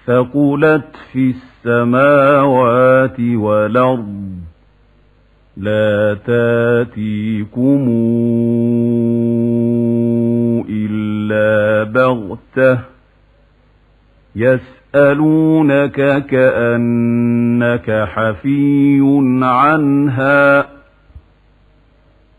ثقلت في السماوات والأرض لا تاتيكم إلا بغتة يسألونك كأنك حفي عنها